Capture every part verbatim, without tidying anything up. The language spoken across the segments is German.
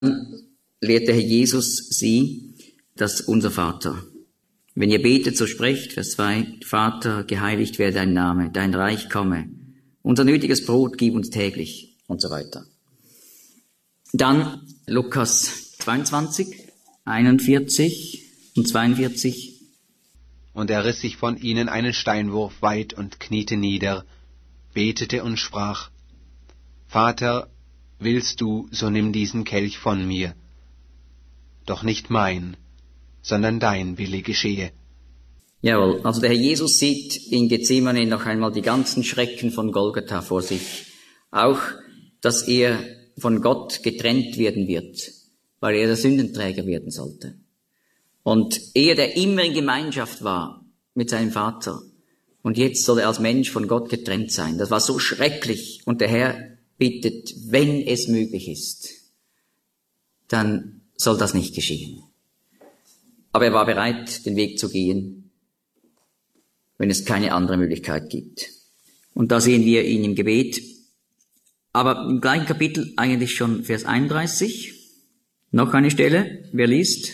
lehrte Herr Jesus sie, das unser Vater. Wenn ihr betet, so sprecht, Vers zwei, Vater, geheiligt werde dein Name, dein Reich komme, unser nötiges Brot gib uns täglich und so weiter. Dann Lukas zweiundzwanzig, einundvierzig und zweiundvierzig. Und er riss sich von ihnen einen Steinwurf weit und kniete nieder, betete und sprach, Vater, willst du, so nimm diesen Kelch von mir. Doch nicht mein, sondern dein Wille geschehe. Jawohl, also der Herr Jesus sieht in Gethsemane noch einmal die ganzen Schrecken von Golgatha vor sich. Auch, dass er von Gott getrennt werden wird, weil er der Sündenträger werden sollte. Und er, der immer in Gemeinschaft war mit seinem Vater, und jetzt soll er als Mensch von Gott getrennt sein. Das war so schrecklich. Und der Herr bittet, wenn es möglich ist, dann soll das nicht geschehen. Aber er war bereit, den Weg zu gehen, wenn es keine andere Möglichkeit gibt. Und da sehen wir ihn im Gebet. Aber im gleichen Kapitel eigentlich schon Vers einunddreißig. Noch eine Stelle. Wer liest?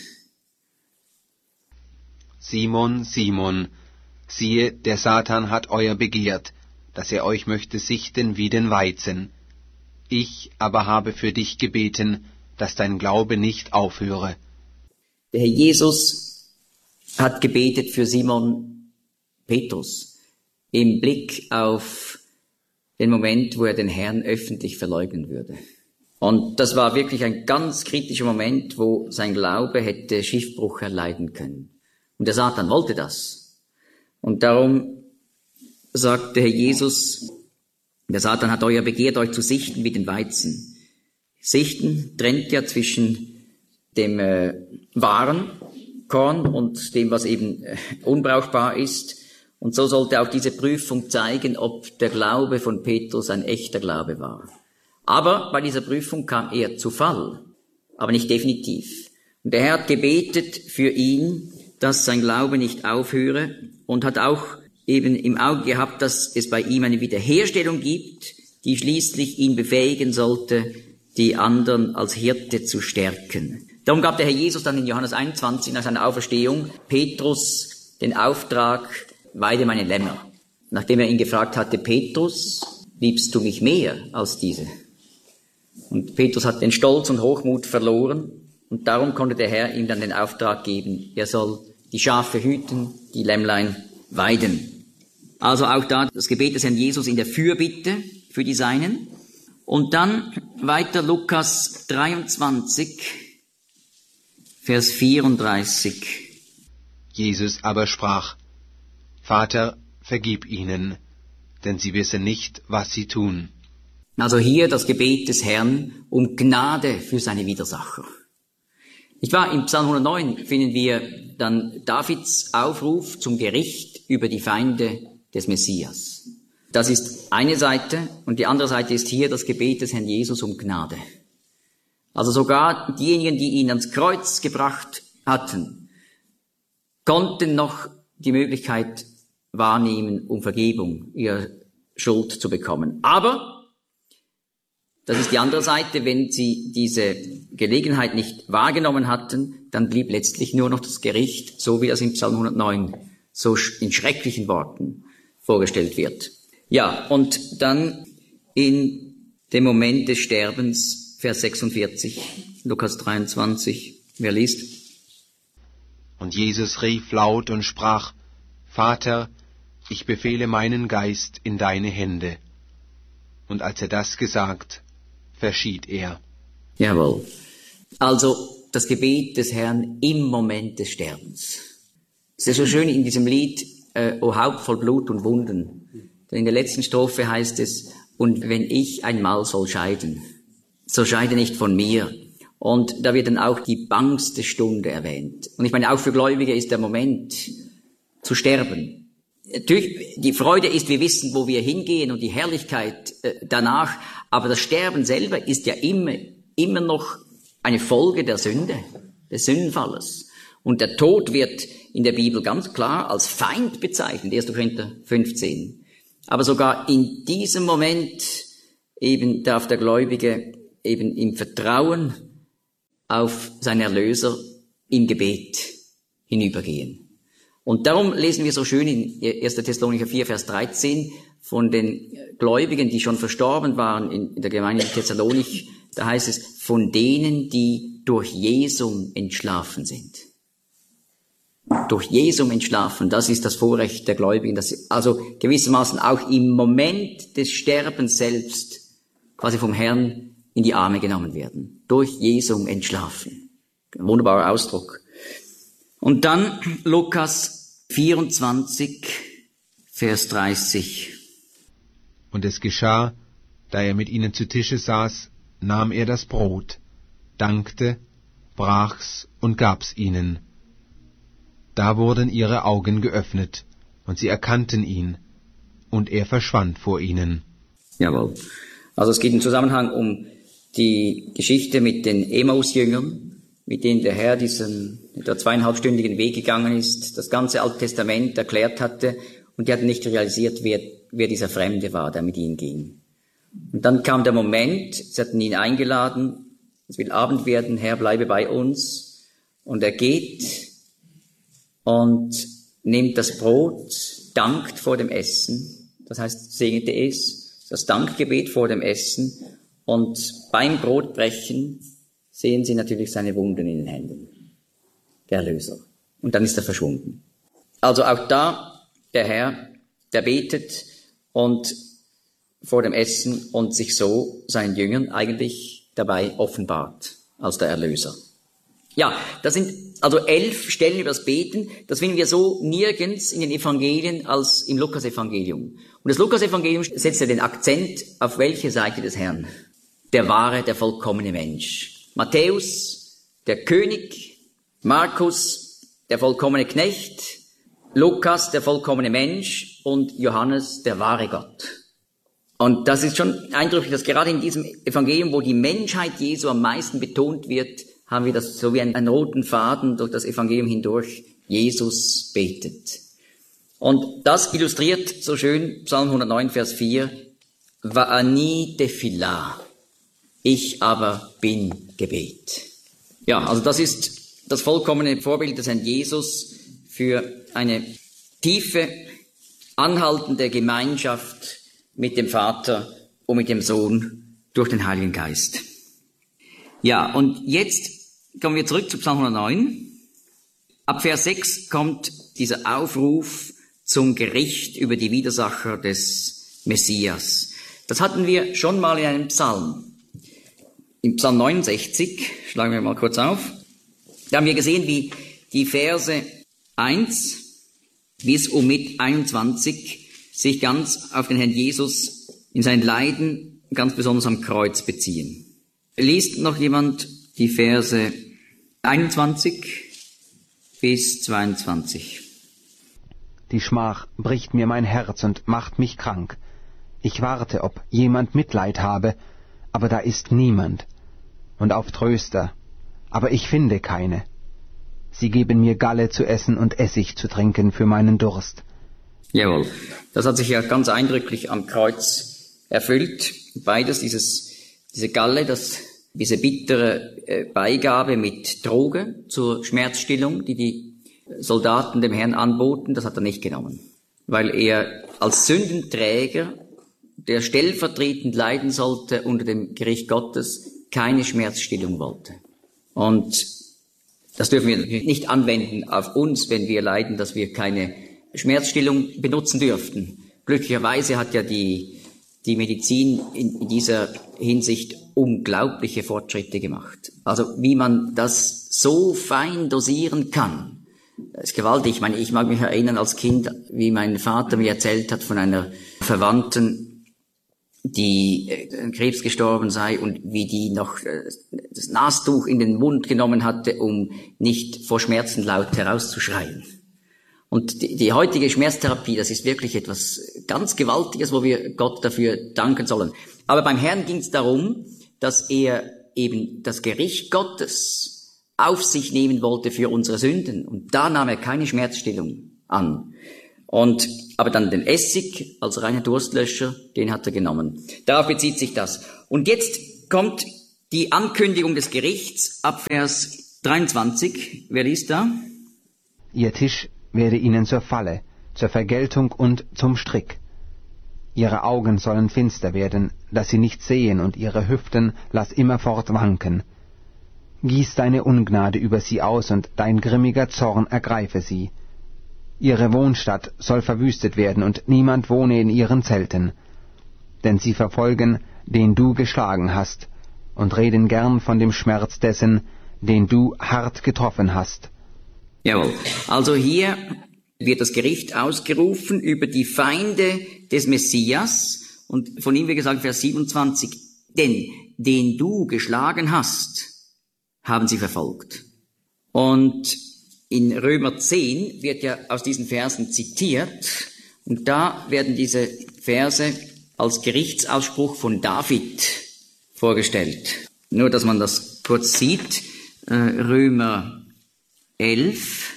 Simon, Simon, siehe, der Satan hat euer begehrt, dass er euch möchte sichten wie den Weizen. Ich aber habe für dich gebeten, dass dein Glaube nicht aufhöre. Der Herr Jesus hat gebetet für Simon Petrus im Blick auf den Moment, wo er den Herrn öffentlich verleugnen würde. Und das war wirklich ein ganz kritischer Moment, wo sein Glaube hätte Schiffbruch erleiden können. Und der Satan wollte das. Und darum sagte Herr Jesus, der Satan hat euer begehrt, euch zu sichten wie den Weizen. Sichten trennt ja zwischen dem äh, wahren Korn und dem, was eben äh, unbrauchbar ist. Und so sollte auch diese Prüfung zeigen, ob der Glaube von Petrus ein echter Glaube war. Aber bei dieser Prüfung kam er zu Fall, aber nicht definitiv. Und der Herr hat gebetet für ihn, dass sein Glaube nicht aufhöre, und hat auch eben im Auge gehabt, dass es bei ihm eine Wiederherstellung gibt, die schließlich ihn befähigen sollte, die anderen als Hirte zu stärken. Darum gab der Herr Jesus dann in Johannes einundzwanzig nach seiner Auferstehung Petrus den Auftrag, weide meine Lämmer. Nachdem er ihn gefragt hatte, Petrus, liebst du mich mehr als diese? Und Petrus hat den Stolz und Hochmut verloren, und darum konnte der Herr ihm dann den Auftrag geben, er soll die Schafe hüten, die Lämmlein weiden. Also auch da das Gebet des Herrn Jesus in der Fürbitte für die Seinen. Und dann weiter Lukas dreiundzwanzig, Vers vierunddreißig. Jesus aber sprach, Vater, vergib ihnen, denn sie wissen nicht, was sie tun. Also hier das Gebet des Herrn um Gnade für seine Widersacher. Nicht wahr? Im Psalm hundertneun finden wir dann Davids Aufruf zum Gericht über die Feinde des Messias. Das ist eine Seite, und die andere Seite ist hier das Gebet des Herrn Jesus um Gnade. Also sogar diejenigen, die ihn ans Kreuz gebracht hatten, konnten noch die Möglichkeit wahrnehmen, um Vergebung ihrer Schuld zu bekommen. Aber das ist die andere Seite, wenn sie diese Gelegenheit nicht wahrgenommen hatten, dann blieb letztlich nur noch das Gericht, so wie das im Psalm hundertneun so in schrecklichen Worten vorgestellt wird. Ja, und dann in dem Moment des Sterbens, Vers sechsundvierzig, Lukas dreiundzwanzig, wer liest? Und Jesus rief laut und sprach, Vater, ich befehle meinen Geist in deine Hände. Und als er das gesagt, verschied er. Jawohl. Also das Gebet des Herrn im Moment des Sterbens. Es ist so schön in diesem Lied, äh, O Haupt voll Blut und Wunden. Denn in der letzten Strophe heißt es, und wenn ich einmal soll scheiden, so scheide nicht von mir. Und da wird dann auch die bangste Stunde erwähnt. Und ich meine, auch für Gläubige ist der Moment zu sterben. Natürlich, die Freude ist, wir wissen, wo wir hingehen, und die Herrlichkeit äh, danach. Aber das Sterben selber ist ja immer, immer noch eine Folge der Sünde, des Sündenfalles. Und der Tod wird in der Bibel ganz klar als Feind bezeichnet, erster Korinther fünfzehn. Aber sogar in diesem Moment eben darf der Gläubige eben im Vertrauen auf seinen Erlöser im Gebet hinübergehen. Und darum lesen wir so schön in erster Thessalonicher vier, Vers dreizehn von den Gläubigen, die schon verstorben waren in der Gemeinde in Thessalonik. Da heißt es, von denen, die durch Jesum entschlafen sind. Durch Jesum entschlafen, das ist das Vorrecht der Gläubigen, dass sie also gewissermaßen auch im Moment des Sterbens selbst quasi vom Herrn in die Arme genommen werden. Durch Jesum entschlafen. Ein wunderbarer Ausdruck. Und dann Lukas vierundzwanzig, Vers dreißig. Und es geschah, da er mit ihnen zu Tische saß, nahm er das Brot, dankte, brach's und gab's ihnen. Da wurden ihre Augen geöffnet, und sie erkannten ihn, und er verschwand vor ihnen. Jawohl. Also es geht im Zusammenhang um die Geschichte mit den Emmaus-Jüngern, mit denen der Herr diesen etwa zweieinhalbstündigen Weg gegangen ist, das ganze Alte Testament erklärt hatte, und die hatten nicht realisiert, wer, wer dieser Fremde war, der mit ihnen ging. Und dann kam der Moment, sie hatten ihn eingeladen, es will Abend werden, Herr, bleibe bei uns, und er geht und nimmt das Brot, dankt vor dem Essen, das heißt, segnete es, das Dankgebet vor dem Essen, und beim Brotbrechen sehen sie natürlich seine Wunden in den Händen, der Erlöser. Und dann ist er verschwunden. Also auch da, der Herr, der betet und vor dem Essen und sich so seinen Jüngern eigentlich dabei offenbart als der Erlöser. Ja, das sind also elf Stellen über das Beten. Das finden wir so nirgends in den Evangelien als im Lukas-Evangelium. Und das Lukas-Evangelium setzt ja den Akzent auf welche Seite des Herrn? Der wahre, der vollkommene Mensch. Matthäus, der König. Markus, der vollkommene Knecht. Lukas, der vollkommene Mensch. Und Johannes, der wahre Gott. Und das ist schon eindrücklich, dass gerade in diesem Evangelium, wo die Menschheit Jesu am meisten betont wird, haben wir das so wie einen, einen roten Faden durch das Evangelium hindurch. Jesus betet. Und das illustriert so schön Psalm hundertneun, Vers vier. Va'ani tefillah. Ich aber bin Gebet. Ja, also das ist das vollkommene Vorbild des Herrn Jesus für eine tiefe, anhaltende Gemeinschaft mit dem Vater und mit dem Sohn durch den Heiligen Geist. Ja, und jetzt kommen wir zurück zu Psalm hundertneun. Ab Vers sechs kommt dieser Aufruf zum Gericht über die Widersacher des Messias. Das hatten wir schon mal in einem Psalm. Im Psalm neunundsechzig, schlagen wir mal kurz auf, da haben wir gesehen, wie die Verse eins bis um mit einundzwanzig sich ganz auf den Herrn Jesus in sein Leiden, ganz besonders am Kreuz beziehen. Liest noch jemand die Verse einundzwanzig bis zweiundzwanzig? Die Schmach bricht mir mein Herz und macht mich krank. Ich warte, ob jemand Mitleid habe, aber da ist niemand. Und auf Tröster, aber ich finde keine. Sie geben mir Galle zu essen und Essig zu trinken für meinen Durst. Jawohl, das hat sich ja ganz eindrücklich am Kreuz erfüllt. Beides, dieses, diese Galle, das, diese bittere äh, Beigabe mit Droge zur Schmerzstillung, die die Soldaten dem Herrn anboten, das hat er nicht genommen. Weil er als Sündenträger, der stellvertretend leiden sollte unter dem Gericht Gottes, keine Schmerzstillung wollte. Und das dürfen wir nicht anwenden auf uns, wenn wir leiden, dass wir keine Schmerzstillung benutzen dürften. Glücklicherweise hat ja die, die Medizin in, in dieser Hinsicht unglaubliche Fortschritte gemacht. Also wie man das so fein dosieren kann, das ist gewaltig. Ich meine, ich mag mich erinnern als Kind, wie mein Vater mir erzählt hat von einer Verwandten, die an Krebs gestorben sei und wie die noch das Nastuch in den Mund genommen hatte, um nicht vor Schmerzen laut herauszuschreien. Und die, die heutige Schmerztherapie, das ist wirklich etwas ganz Gewaltiges, wo wir Gott dafür danken sollen. Aber beim Herrn ging es darum, dass er eben das Gericht Gottes auf sich nehmen wollte für unsere Sünden. Und da nahm er keine Schmerzstillung an. Und aber dann den Essig als reiner Durstlöscher, den hat er genommen. Darauf bezieht sich das. Und jetzt kommt die Ankündigung des Gerichts ab Vers dreiundzwanzig. Wer liest da? Ihr Tisch werde ihnen zur Falle, zur Vergeltung und zum Strick. Ihre Augen sollen finster werden, dass sie nicht sehen, und ihre Hüften lass immerfort wanken. Gieß deine Ungnade über sie aus, und dein grimmiger Zorn ergreife sie. Ihre Wohnstadt soll verwüstet werden, und niemand wohne in ihren Zelten. Denn sie verfolgen, den du geschlagen hast, und reden gern von dem Schmerz dessen, den du hart getroffen hast. Jawohl. Also hier wird das Gericht ausgerufen über die Feinde des Messias, und von ihm wird gesagt, Vers siebenundzwanzig, denn den du geschlagen hast, haben sie verfolgt. Und in Römer zehn wird ja aus diesen Versen zitiert, und da werden diese Verse als Gerichtsausspruch von David vorgestellt. Nur, dass man das kurz sieht, äh, Römer elf,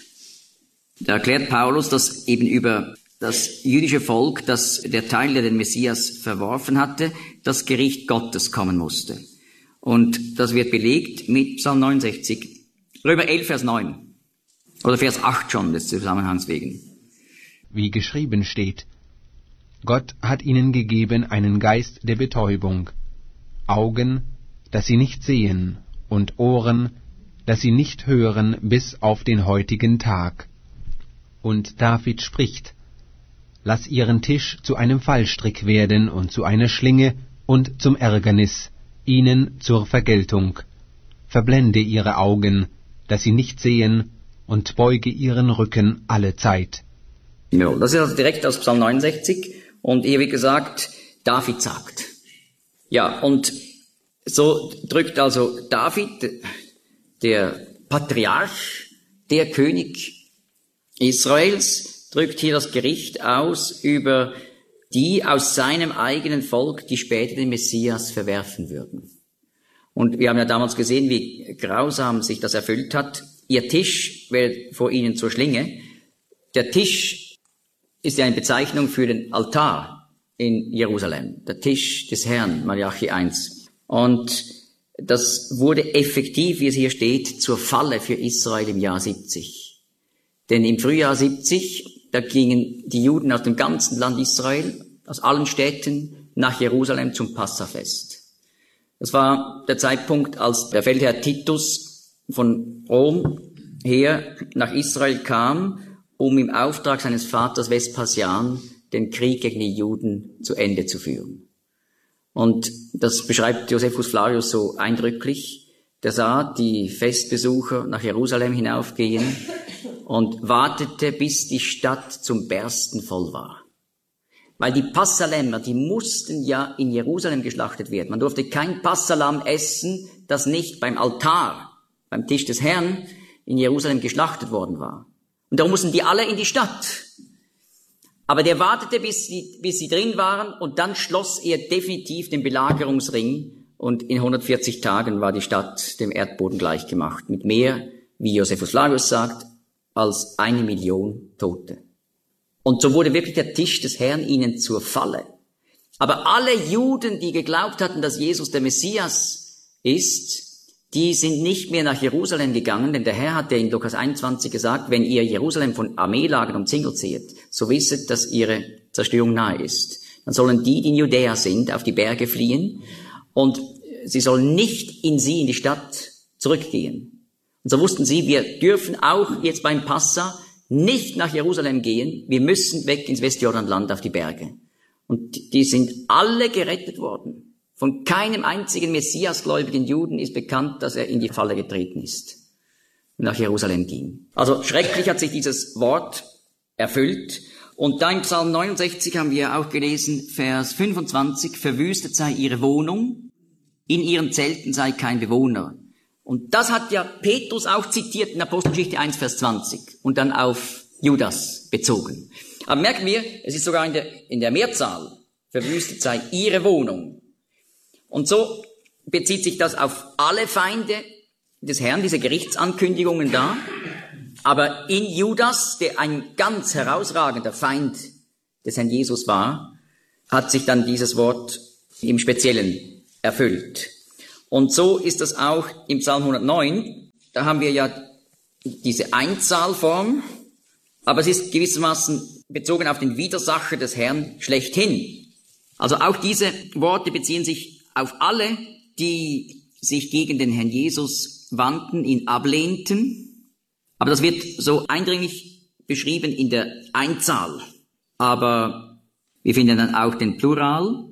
da erklärt Paulus, dass eben über das jüdische Volk, das der Teil, der den Messias verworfen hatte, das Gericht Gottes kommen musste. Und das wird belegt mit Psalm neunundsechzig, Römer elf, Vers neun. Oder Vers acht schon, des Zusammenhangs wegen. Wie geschrieben steht, Gott hat ihnen gegeben einen Geist der Betäubung, Augen, dass sie nicht sehen, und Ohren, dass sie nicht hören bis auf den heutigen Tag. Und David spricht, lass ihren Tisch zu einem Fallstrick werden und zu einer Schlinge und zum Ärgernis, ihnen zur Vergeltung. Verblende ihre Augen, dass sie nicht sehen, und beuge ihren Rücken alle Zeit. Ja, das ist also direkt aus Psalm neunundsechzig, und hier wird gesagt, David sagt. Ja, und so drückt also David, der Patriarch, der König Israels, drückt hier das Gericht aus über die aus seinem eigenen Volk, die später den Messias verwerfen würden. Und wir haben ja damals gesehen, wie grausam sich das erfüllt hat. Ihr Tisch wird vor ihnen zur Schlinge. Der Tisch ist ja eine Bezeichnung für den Altar in Jerusalem. Der Tisch des Herrn, Malachi eins. Und das wurde effektiv, wie es hier steht, zur Falle für Israel im Jahr siebzig. Denn im Frühjahr siebzig, da gingen die Juden aus dem ganzen Land Israel, aus allen Städten, nach Jerusalem zum Passafest. Das war der Zeitpunkt, als der Feldherr Titus von Rom her nach Israel kam, um im Auftrag seines Vaters Vespasian den Krieg gegen die Juden zu Ende zu führen. Und das beschreibt Josephus Flavius so eindrücklich. Der sah die Festbesucher nach Jerusalem hinaufgehen und wartete, bis die Stadt zum Bersten voll war. Weil die Passalämmer, die mussten ja in Jerusalem geschlachtet werden. Man durfte kein Passalam essen, das nicht beim Altar, beim Tisch des Herrn in Jerusalem geschlachtet worden war. Und darum mussten die alle in die Stadt. Aber der wartete, bis sie, bis sie drin waren, und dann schloss er definitiv den Belagerungsring, und in hundertvierzig Tagen war die Stadt dem Erdboden gleichgemacht, mit mehr, wie Josephus Flavius sagt, als eine Million Tote. Und so wurde wirklich der Tisch des Herrn ihnen zur Falle. Aber alle Juden, die geglaubt hatten, dass Jesus der Messias ist, die sind nicht mehr nach Jerusalem gegangen, denn der Herr hat ja in Lukas einundzwanzig gesagt, wenn ihr Jerusalem von Armeelagern umzingelt seht, so wisset, dass ihre Zerstörung nahe ist. Dann sollen die, die in Judäa sind, auf die Berge fliehen, und sie sollen nicht in sie, in die Stadt, zurückgehen. Und so wussten sie, wir dürfen auch jetzt beim Passa nicht nach Jerusalem gehen, wir müssen weg ins Westjordanland auf die Berge. Und die sind alle gerettet worden. Von keinem einzigen messiasgläubigen Juden ist bekannt, dass er in die Falle getreten ist und nach Jerusalem ging. Also schrecklich hat sich dieses Wort erfüllt. Und da im Psalm neunundsechzig haben wir auch gelesen, Vers fünfundzwanzig, verwüstet sei ihre Wohnung, in ihren Zelten sei kein Bewohner. Und das hat ja Petrus auch zitiert in Apostelgeschichte eins, Vers zwanzig und dann auf Judas bezogen. Aber merken wir, es ist sogar in der, in der Mehrzahl, verwüstet sei ihre Wohnung. Und so bezieht sich das auf alle Feinde des Herrn, diese Gerichtsankündigungen da. Aber in Judas, der ein ganz herausragender Feind des Herrn Jesus war, hat sich dann dieses Wort im Speziellen erfüllt. Und so ist das auch im Psalm hundertneun. Da haben wir ja diese Einzahlform, aber es ist gewissermaßen bezogen auf den Widersacher des Herrn schlechthin. Also auch diese Worte beziehen sich auf alle, die sich gegen den Herrn Jesus wandten, ihn ablehnten. Aber das wird so eindringlich beschrieben in der Einzahl. Aber wir finden dann auch den Plural,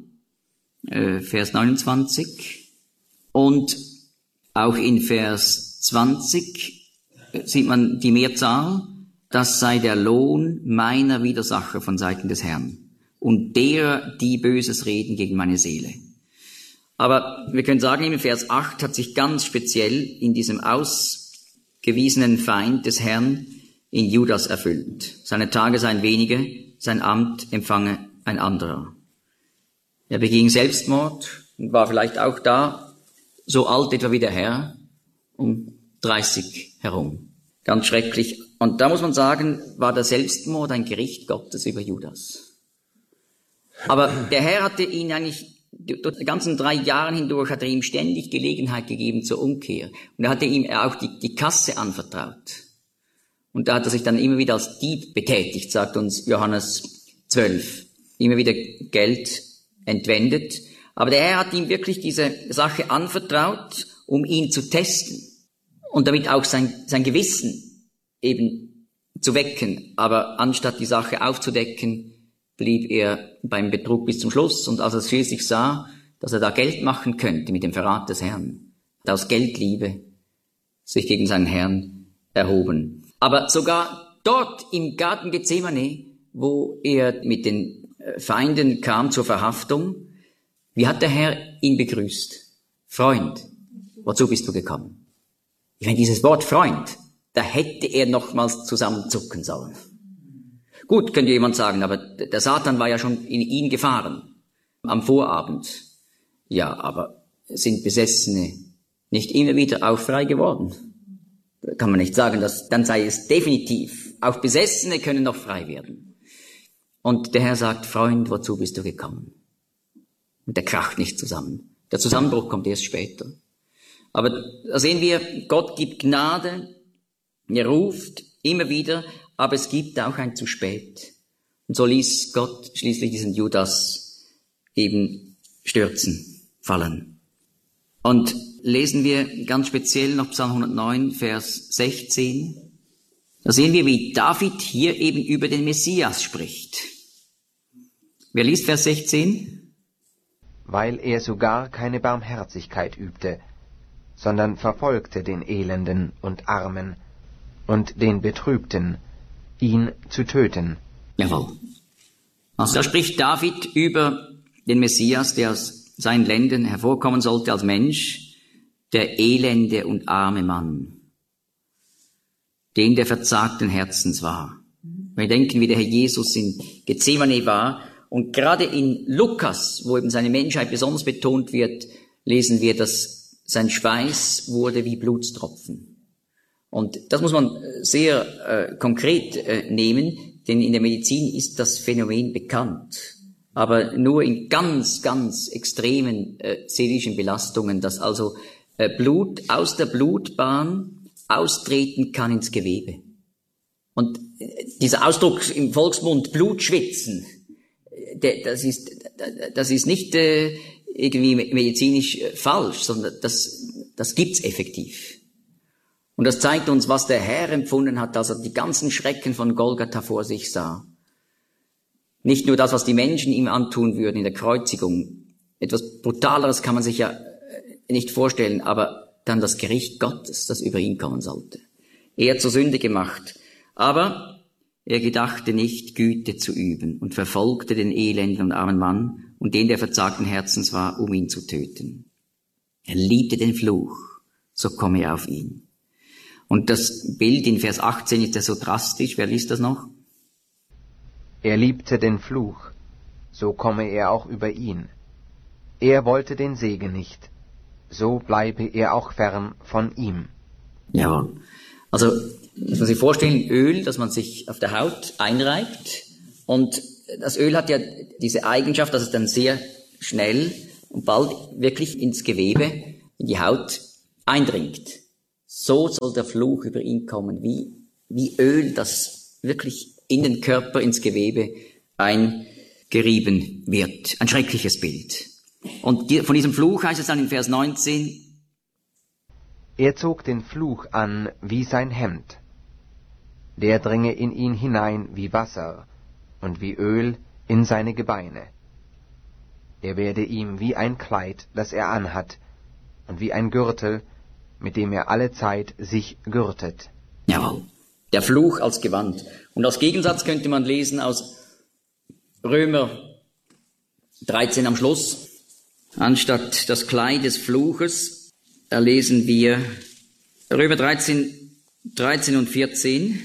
äh, Vers neunundzwanzig. Und auch in Vers zwanzig sieht man die Mehrzahl. Das sei der Lohn meiner Widersacher von Seiten des Herrn und derer, die Böses reden gegen meine Seele. Aber wir können sagen, im Vers acht hat sich ganz speziell in diesem ausgewiesenen Feind des Herrn in Judas erfüllt. Seine Tage seien wenige, sein Amt empfange ein anderer. Er beging Selbstmord und war vielleicht auch da so alt etwa wie der Herr, um dreißig herum. Ganz schrecklich. Und da muss man sagen, war der Selbstmord ein Gericht Gottes über Judas. Aber der Herr hatte ihn eigentlich durch die ganzen drei Jahre hindurch hat er ihm ständig Gelegenheit gegeben zur Umkehr. Und er hatte ihm auch die, die Kasse anvertraut. Und da hat er sich dann immer wieder als Dieb betätigt, sagt uns Johannes zwölf. Immer wieder Geld entwendet. Aber der Herr hat ihm wirklich diese Sache anvertraut, um ihn zu testen. Und damit auch sein, sein Gewissen eben zu wecken. Aber anstatt die Sache aufzudecken, blieb er beim Betrug bis zum Schluss. Und als er schließlich sah, dass er da Geld machen könnte mit dem Verrat des Herrn, hat aus Geldliebe sich gegen seinen Herrn erhoben. Aber sogar dort im Garten Gethsemane, wo er mit den Feinden kam zur Verhaftung, wie hat der Herr ihn begrüßt? Freund, wozu bist du gekommen? Ich meine, dieses Wort Freund, da hätte er nochmals zusammenzucken sollen. Gut, könnte jemand sagen, aber der Satan war ja schon in ihn gefahren am Vorabend. Ja, aber sind Besessene nicht immer wieder auch frei geworden? Da kann man nicht sagen, dass, dann sei es definitiv. Auch Besessene können noch frei werden. Und der Herr sagt, Freund, wozu bist du gekommen? Und der kracht nicht zusammen. Der Zusammenbruch kommt erst später. Aber da sehen wir, Gott gibt Gnade, er ruft immer wieder, aber es gibt auch ein zu spät. Und so ließ Gott schließlich diesen Judas eben stürzen, fallen. Und lesen wir ganz speziell noch Psalm hundertneun, Vers sechzehn. Da sehen wir, wie David hier eben über den Messias spricht. Wer liest Vers sechzehn? Weil er sogar keine Barmherzigkeit übte, sondern verfolgte den Elenden und Armen und den Betrübten, ihn zu töten. Jawohl. Also da spricht David über den Messias, der aus seinen Lenden hervorkommen sollte als Mensch, der elende und arme Mann, den der verzagten Herzens war. Wir denken, wie der Herr Jesus in Gethsemane war, und gerade in Lukas, wo eben seine Menschheit besonders betont wird, lesen wir, dass sein Schweiß wurde wie Blutstropfen. Und das muss man sehr äh, konkret äh, nehmen, denn in der Medizin ist das Phänomen bekannt. Aber nur in ganz, ganz extremen äh, seelischen Belastungen, dass also äh, Blut aus der Blutbahn austreten kann ins Gewebe. Und äh, dieser Ausdruck im Volksmund Blutschwitzen, äh, das ist, das ist nicht äh, irgendwie medizinisch äh, falsch, sondern das, das gibt's effektiv. Und das zeigt uns, was der Herr empfunden hat, als er die ganzen Schrecken von Golgatha vor sich sah. Nicht nur das, was die Menschen ihm antun würden in der Kreuzigung. Etwas Brutaleres kann man sich ja nicht vorstellen, aber dann das Gericht Gottes, das über ihn kommen sollte. Er zur Sünde gemacht. Aber er gedachte nicht, Güte zu üben und verfolgte den elenden und armen Mann und den, der verzagten Herzens war, um ihn zu töten. Er liebte den Fluch, so komme er auf ihn. Und das Bild in Vers achtzehn ist ja so drastisch. Wer liest das noch? Er liebte den Fluch, so komme er auch über ihn. Er wollte den Segen nicht, so bleibe er auch fern von ihm. Jawohl. Also, muss man sich vorstellen, Öl, das man sich auf der Haut einreibt. Und das Öl hat ja diese Eigenschaft, dass es dann sehr schnell und bald wirklich ins Gewebe in die Haut eindringt. So soll der Fluch über ihn kommen, wie, wie Öl, das wirklich in den Körper, ins Gewebe eingerieben wird. Ein schreckliches Bild. Und von diesem Fluch heißt es dann in Vers neunzehn, er zog den Fluch an wie sein Hemd. Der dringe in ihn hinein wie Wasser und wie Öl in seine Gebeine. Er werde ihm wie ein Kleid, das er anhat, und wie ein Gürtel, mit dem er alle Zeit sich gürtet. Jawohl, der Fluch als Gewand. Und als Gegensatz könnte man lesen aus Römer dreizehn am Schluss, anstatt das Kleid des Fluches, da lesen wir Römer dreizehn, dreizehn und vierzehn.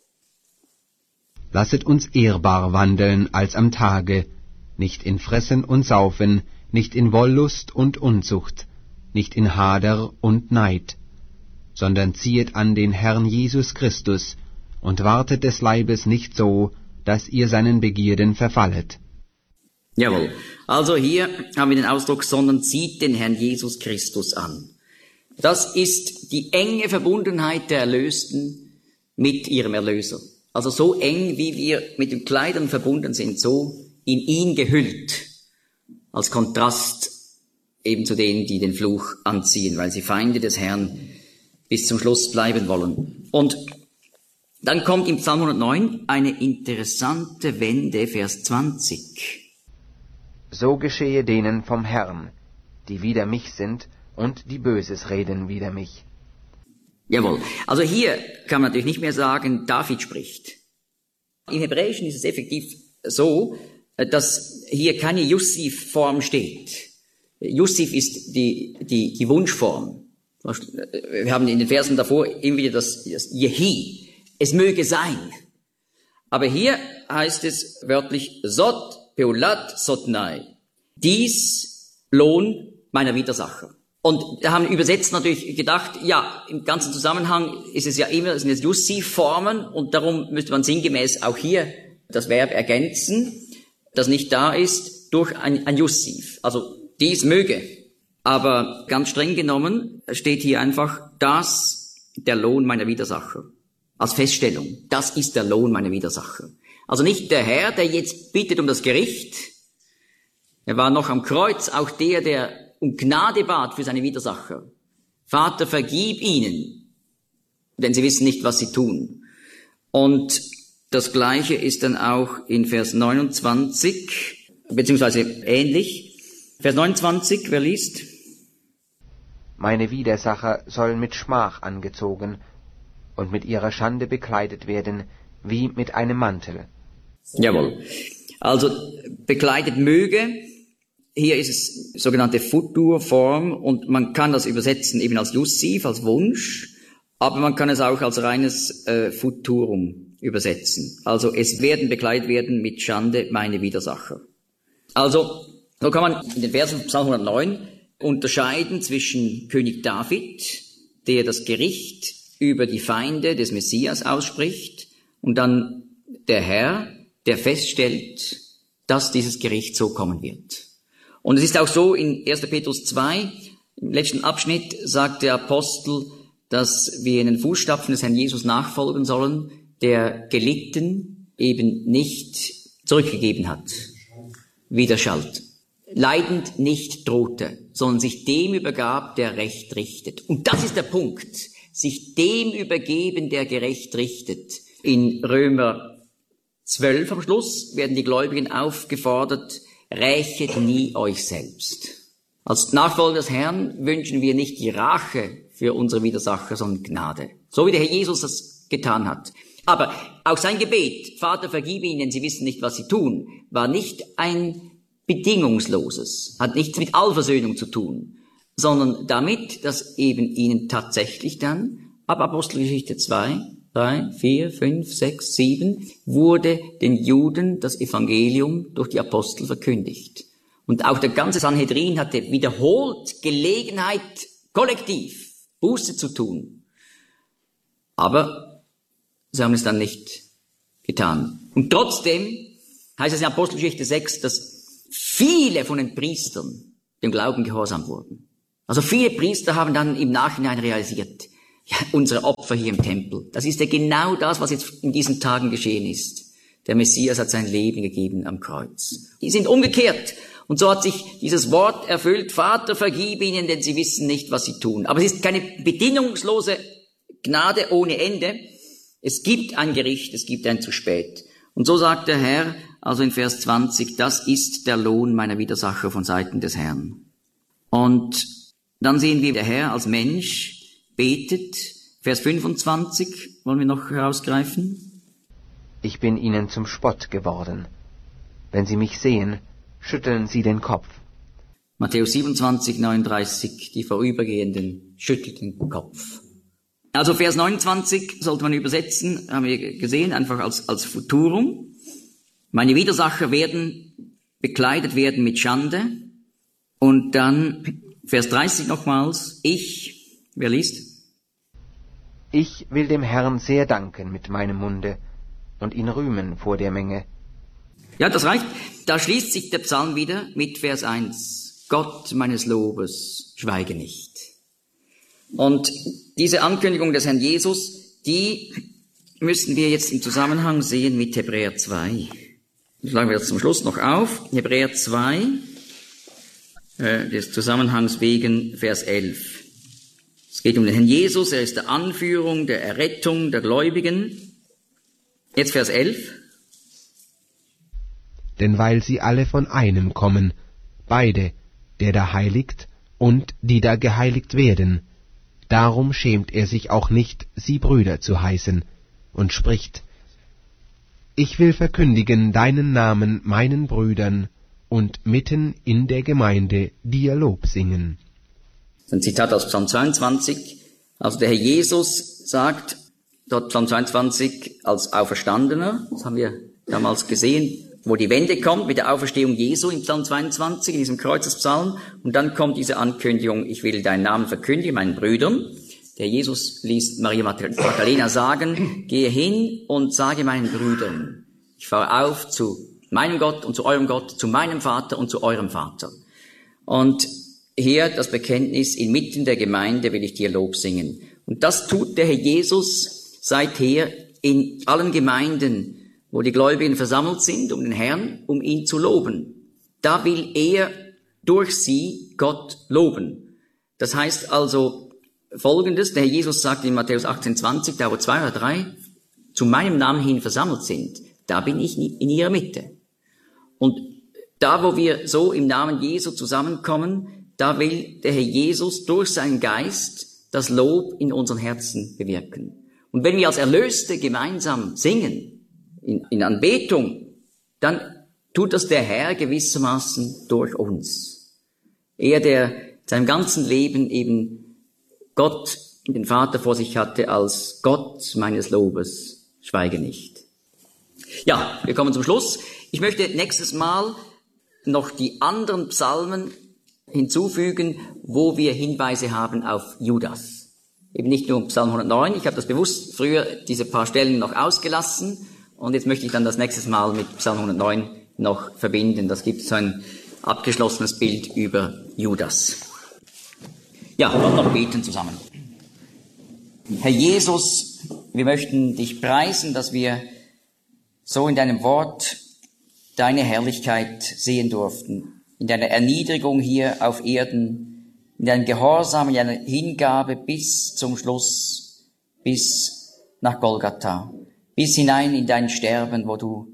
Lasset uns ehrbar wandeln als am Tage, nicht in Fressen und Saufen, nicht in Wollust und Unzucht, nicht in Hader und Neid, sondern ziehet an den Herrn Jesus Christus und wartet des Leibes nicht so, dass ihr seinen Begierden verfallet. Jawohl. Also hier haben wir den Ausdruck, sondern zieht den Herrn Jesus Christus an. Das ist die enge Verbundenheit der Erlösten mit ihrem Erlöser. Also so eng, wie wir mit den Kleidern verbunden sind, so in ihn gehüllt. Als Kontrast eben zu denen, die den Fluch anziehen, weil sie Feinde des Herrn bis zum Schluss bleiben wollen. Und dann kommt im Psalm hundertneun eine interessante Wende, Vers zwanzig. So geschehe denen vom Herrn, die wider mich sind und die Böses reden wider mich. Jawohl. Also hier kann man natürlich nicht mehr sagen, David spricht. Im Hebräischen ist es effektiv so, dass hier keine Jussiv-Form steht. Jussiv ist die, die, die Wunschform. Wir haben in den Versen davor immer wieder das, das Jehi. Es möge sein. Aber hier heißt es wörtlich Sot Peulat Sotnai. Dies Lohn meiner Widersacher. Und da haben Übersetzer natürlich gedacht, ja, im ganzen Zusammenhang ist es ja immer, es sind jetzt Jussiv-Formen und darum müsste man sinngemäß auch hier das Verb ergänzen, das nicht da ist, durch ein, ein Jussiv. Also dies möge. Aber ganz streng genommen steht hier einfach, das der Lohn meiner Widersacher. Als Feststellung, das ist der Lohn meiner Widersacher. Also nicht der Herr, der jetzt bittet um das Gericht. Er war noch am Kreuz, auch der, der um Gnade bat für seine Widersacher. Vater, vergib ihnen, denn sie wissen nicht, was sie tun. Und das Gleiche ist dann auch in Vers neunundzwanzig, beziehungsweise ähnlich. Vers neunundzwanzig, wer liest? Meine Widersacher sollen mit Schmach angezogen und mit ihrer Schande bekleidet werden, wie mit einem Mantel. Jawohl. Also bekleidet möge. Hier ist es sogenannte Futurform und man kann das übersetzen eben als Jussiv, als Wunsch, aber man kann es auch als reines äh, Futurum übersetzen. Also es werden bekleidet werden mit Schande meine Widersacher. Also so kann man in den Versen Psalm hundertneun unterscheiden zwischen König David, der das Gericht über die Feinde des Messias ausspricht, und dann der Herr, der feststellt, dass dieses Gericht so kommen wird. Und es ist auch so, in erster Petrus zwei, im letzten Abschnitt, sagt der Apostel, dass wir in den Fußstapfen des Herrn Jesus nachfolgen sollen, der gelitten eben nicht zurückgegeben hat, widerschallt, leidend nicht drohte, sondern sich dem übergab, der Recht richtet. Und das ist der Punkt, sich dem übergeben, der gerecht richtet. In Römer zwölf am Schluss werden die Gläubigen aufgefordert, rächet nie euch selbst. Als Nachfolger des Herrn wünschen wir nicht die Rache für unsere Widersacher, sondern Gnade. So wie der Herr Jesus das getan hat. Aber auch sein Gebet, Vater, vergib ihnen, denn sie wissen nicht, was sie tun, war nicht ein bedingungsloses, hat nichts mit Allversöhnung zu tun, sondern damit, dass eben ihnen tatsächlich dann, ab Apostelgeschichte zwei, drei, vier, fünf, sechs, sieben, wurde den Juden das Evangelium durch die Apostel verkündigt. Und auch der ganze Sanhedrin hatte wiederholt Gelegenheit, kollektiv Buße zu tun. Aber sie haben es dann nicht getan. Und trotzdem heißt es in Apostelgeschichte sechs, dass viele von den Priestern dem Glauben gehorsam wurden. Also viele Priester haben dann im Nachhinein realisiert, ja, unsere Opfer hier im Tempel, das ist ja genau das, was jetzt in diesen Tagen geschehen ist. Der Messias hat sein Leben gegeben am Kreuz. Die sind umgekehrt. Und so hat sich dieses Wort erfüllt, Vater, vergib ihnen, denn sie wissen nicht, was sie tun. Aber es ist keine bedingungslose Gnade ohne Ende. Es gibt ein Gericht, es gibt ein zu spät. Und so sagt der Herr, also in Vers zwanzig, das ist der Lohn meiner Widersacher von Seiten des Herrn. Und dann sehen wir, der Herr als Mensch betet. Vers fünfundzwanzig wollen wir noch herausgreifen. Ich bin ihnen zum Spott geworden. Wenn sie mich sehen, schütteln sie den Kopf. Matthäus siebenundzwanzig, neununddreißig, die Vorübergehenden schüttelten den Kopf. Also Vers neunundzwanzig sollte man übersetzen, haben wir gesehen, einfach als, als Futurum. Meine Widersacher werden bekleidet werden mit Schande. Und dann Vers dreißig nochmals, ich, wer liest? Ich will dem Herrn sehr danken mit meinem Munde und ihn rühmen vor der Menge. Ja, das reicht. Da schließt sich der Psalm wieder mit Vers eins. Gott meines Lobes, schweige nicht. Und diese Ankündigung des Herrn Jesus, die müssen wir jetzt im Zusammenhang sehen mit Hebräer zwei. Schlagen wir das zum Schluss noch auf. Hebräer zwei, äh, des Zusammenhangs wegen, Vers elf. Es geht um den Herrn Jesus, er ist der Anführung, der Errettung der Gläubigen. Jetzt Vers elf. Denn weil sie alle von einem kommen, beide, der da heiligt und die da geheiligt werden, darum schämt er sich auch nicht, sie Brüder zu heißen, und spricht, ich will verkündigen deinen Namen meinen Brüdern und mitten in der Gemeinde dir Lob singen. Ein Zitat aus Psalm zweiundzwanzig. Also der Herr Jesus sagt, dort Psalm zweiundzwanzig als Auferstandener, das haben wir damals gesehen, wo die Wende kommt mit der Auferstehung Jesu in Psalm zweiundzwanzig, in diesem Kreuzespsalm, und dann kommt diese Ankündigung, ich will deinen Namen verkündigen, meinen Brüdern. Der Jesus ließ Maria Magdalena sagen, gehe hin und sage meinen Brüdern, ich fahre auf zu meinem Gott und zu eurem Gott, zu meinem Vater und zu eurem Vater. Und hier das Bekenntnis, inmitten der Gemeinde will ich dir Lob singen. Und das tut der Herr Jesus seither in allen Gemeinden, wo die Gläubigen versammelt sind, um den Herrn, um ihn zu loben. Da will er durch sie Gott loben. Das heißt also Folgendes, der Herr Jesus sagt in Matthäus achtzehn, zwanzig, da wo zwei oder drei zu meinem Namen hin versammelt sind, da bin ich in ihrer Mitte. Und da, wo wir so im Namen Jesu zusammenkommen, da will der Herr Jesus durch seinen Geist das Lob in unseren Herzen bewirken. Und wenn wir als Erlöste gemeinsam singen, In, in Anbetung, dann tut das der Herr gewissermaßen durch uns. Er, der seinem ganzen Leben eben Gott, den Vater vor sich hatte, als Gott meines Lobes, schweige nicht. Ja, wir kommen zum Schluss. Ich möchte nächstes Mal noch die anderen Psalmen hinzufügen, wo wir Hinweise haben auf Judas. Eben nicht nur Psalm hundertneun, ich habe das bewusst früher diese paar Stellen noch ausgelassen. Und jetzt möchte ich dann das nächste Mal mit Psalm hundertneun noch verbinden. Das gibt so ein abgeschlossenes Bild über Judas. Ja, wir wollen noch beten zusammen. Herr Jesus, wir möchten dich preisen, dass wir so in deinem Wort deine Herrlichkeit sehen durften. In deiner Erniedrigung hier auf Erden, in deinem Gehorsam, in deiner Hingabe bis zum Schluss, bis nach Golgatha. Bis hinein in dein Sterben, wo du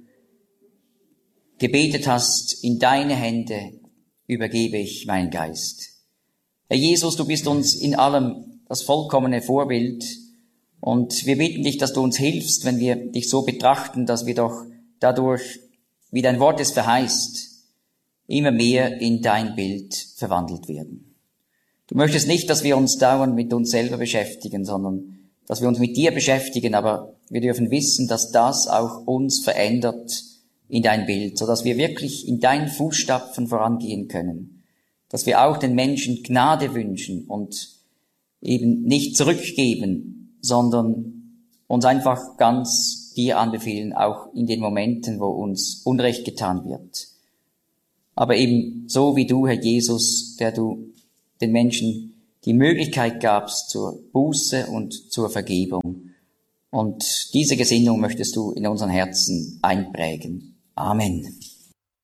gebetet hast, in deine Hände übergebe ich meinen Geist. Herr Jesus, du bist uns in allem das vollkommene Vorbild und wir bitten dich, dass du uns hilfst, wenn wir dich so betrachten, dass wir doch dadurch, wie dein Wort es verheißt, immer mehr in dein Bild verwandelt werden. Du möchtest nicht, dass wir uns dauernd mit uns selber beschäftigen, sondern dass wir uns mit dir beschäftigen, aber wir dürfen wissen, dass das auch uns verändert in dein Bild, sodass wir wirklich in deinen Fußstapfen vorangehen können, dass wir auch den Menschen Gnade wünschen und eben nicht zurückgeben, sondern uns einfach ganz dir anbefehlen, auch in den Momenten, wo uns Unrecht getan wird. Aber eben so wie du, Herr Jesus, der du den Menschen die Möglichkeit gabst zur Buße und zur Vergebung. Und diese Gesinnung möchtest du in unseren Herzen einprägen. Amen.